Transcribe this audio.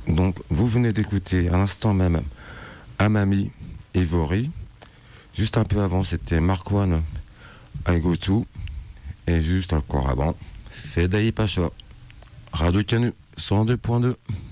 Donc, vous venez d'écouter à l'instant même Amami et Vori. Juste un peu avant, c'était Marquand, I Go To. Et juste encore avant, Fedai Pacha. Radio Canu 102.2.